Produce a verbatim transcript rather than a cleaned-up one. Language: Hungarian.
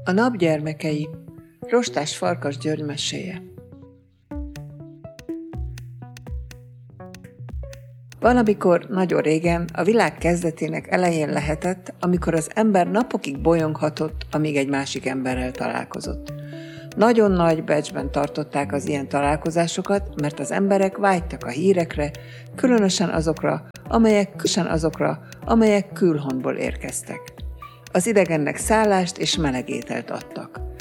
A nap gyermekei. Rostás Farkas György meséje. Valamikor, nagyon régen, a világ kezdetének elején lehetett, amikor az ember napokig bolyonghatott, amíg egy másik emberrel találkozott. Nagyon nagy becsben tartották az ilyen találkozásokat, mert az emberek vágytak a hírekre, különösen azokra, amelyek, különösen azokra, amelyek külhontból érkeztek. Az idegennek szállást és meleg ételt adtak.